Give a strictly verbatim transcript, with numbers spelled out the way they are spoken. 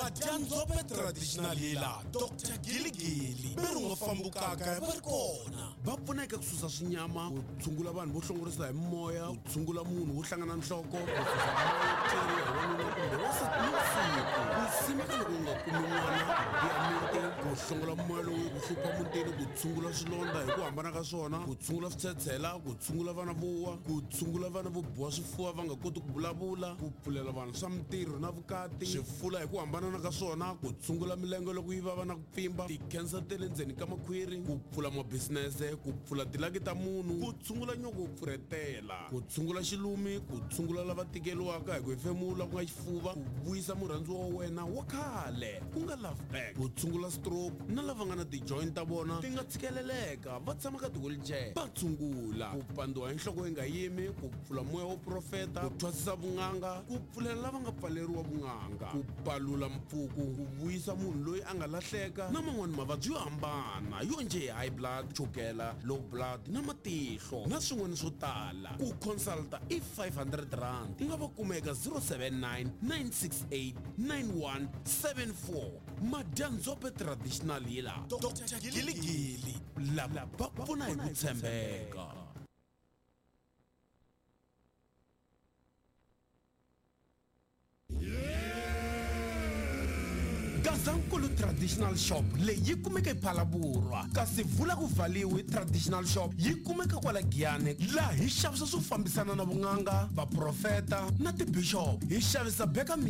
Madyanzope traditional healer Doctor Giligili Berunga fambukaka barikona va pfuna eka ku susa swinyama ku tshungula vanhu vo hlongorisa hi moya ku tshungula munhu wo hlangana nhloko ku susa moya hi wanuna kumbe wasati ku simeka loko u nga kumi n'wana hi amiti ku hlongola moya lowu ku hlupha mutini ku tshungula swilondza hi ku hambana ka swona ku tshungula switshetshela ku tshungula vana vo wa ku tshungula vana vo biwa swifuva va nga koti ku vulavula ku pfulela vanhu swa mitirho na vukati swifula hi ku hambana ka swona ku tshungula milenge loko yi vava na ku pfimba tikhensa te le ndzeni ka makhwiri ku pfula mabisinese ku pfula tilaki ta munhu ku tshungula nyoko ku pfuretela ku tshungula xilumi ku tshungula lava tikeliwaka hi ku hefemula ku nga xifuva ku vuyisa murhandziwa wa wena wa khale ku nga love back ku tshungula stroke na lava nga na ti-joint ta vona ti nga tshikeleleka va tshama ka ti-wheelchair va tshungula ku pandiwa hi nhloko yi nga yimi ku pfula moya wo profeta ku thwasisa vun'anga ku pfulela lava nga pfaleriwa vun'anga ku palula mpfuku ku vuyisa munhu loyi a nga lahleka na man'wani mavabyi yo hambana yo nje high blood chukela low blood na matihlo na swin'wana swo tala ku consulta i five hundred rand nga va kumeka zero seven nine nine six eight nine one seven four Madyanzope traditional healer Doctor Giligili lava va pfuna hi ku tshembeka. Gazankulu Traditional Shop leyi kumeka ePhalaburwa kasi vula ku valiwi Traditional Shop yi kumeka kwala Giyane laha hi xavisa swo fambisana na vun'anga va profeta na ti bishop hi xavisa beka